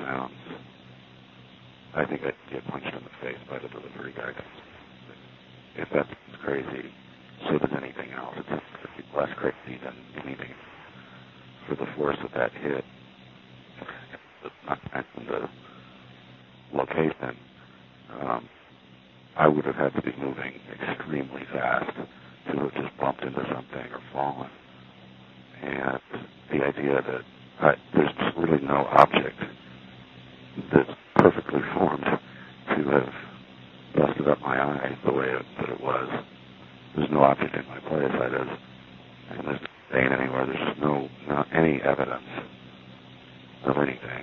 pounds, I think I'd get punched in the face by the delivery guy. If that's crazy, so does anything else. It's less crazy than anything. For the force of that hit, the location, I would have had to be moving extremely fast to have just bumped into something or fallen. And the idea that there's just really no object that's perfectly formed to have busted up my eye the way that it was. There's no object in my place. And there's no stain anywhere. There's just not any evidence of anything.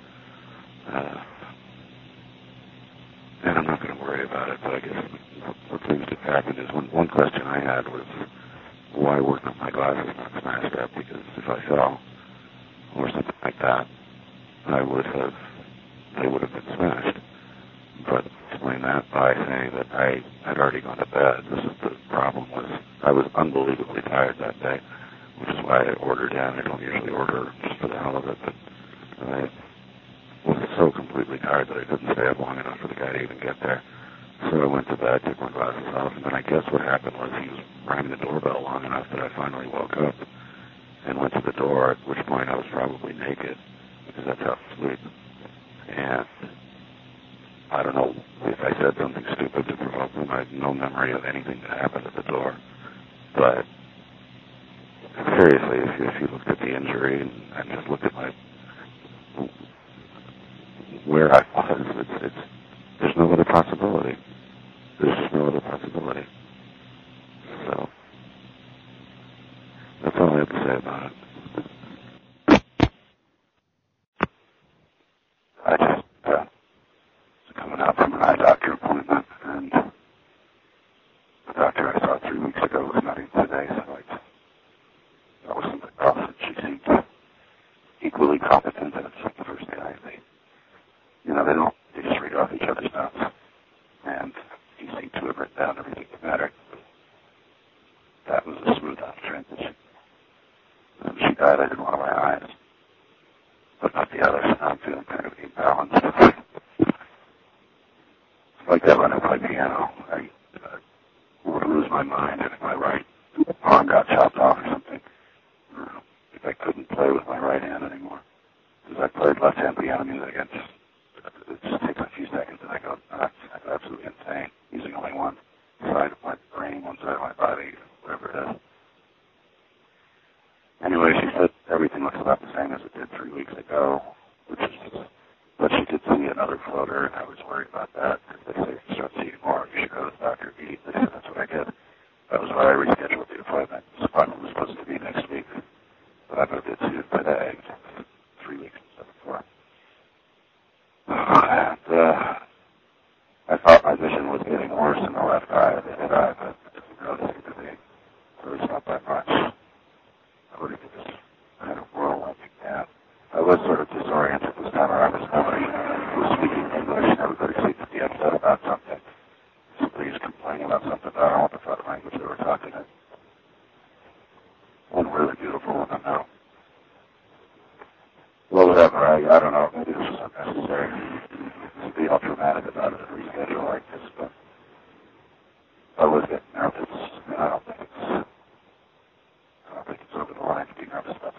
And I'm not going to worry about it, but I guess what things that happened is one question I had was why weren't my glasses not smashed up? Because if I fell or something like that, they would have been smashed. But explain that by saying that I had already gone to bed. The problem was I was unbelievably tired that day, which is why I ordered in. I don't usually order just for the hell of it, but I was so completely tired that I couldn't stay up long enough for the guy to even get there. So I went to bed, took my glasses off, and then I guess what happened was he was ringing the doorbell long enough that I finally woke up and went to the door, at which point I was probably naked, because that's how I sleep. And I don't know if I said something stupid to provoke him. I have no memory of anything that happened at the door. But seriously, if you looked at the injury and just looked at where I was, there's no other possibility. There's just no other possibility. So that's all I have to say about it. I just coming out from an eye doctor appointment, and the doctor I saw 3 weeks ago was not in today, so that was something else, and she seemed equally competent, and it's like the first guy. They just read off each other's notes, and he seemed to have written down everything that mattered. That was a smooth out transition. When she died, I didn't want my eyes, but not the others. I'm feeling kind of imbalanced. Like that when I play piano, I would lose my mind, and if my right arm got chopped off or something, if I couldn't play with my right hand anymore. Because I played left-hand piano music, it just takes a few seconds, and I go nuts. I go absolutely insane, using only one side of my brain, one side of my body, whatever it is. Anyway, she said everything looks about the same as it did 3 weeks ago, but she did see another floater, and I was worried about that. They say if you start seeing more, you should go to the doctor immediately. They said that's what I did. That was why I rescheduled the appointment. This appointment was supposed to be next week, but I moved it to today, 3 weeks instead of 4. And I thought my vision was getting worse in the left eye than the right eye, but it didn't really seem to be. So it's not that much. I would have just kind of whirlwind again. I was sort of disoriented this time around because nobody was speaking English, and everybody seemed to be upset about something. Somebody's complaining about something, but I don't know what the fuck language they were talking in. One really beautiful one, I know. Well, whatever, I don't know, maybe this was unnecessary to be all dramatic about it and reschedule like this, but I was getting nervous, and I don't think it's over the line to be nervous about it.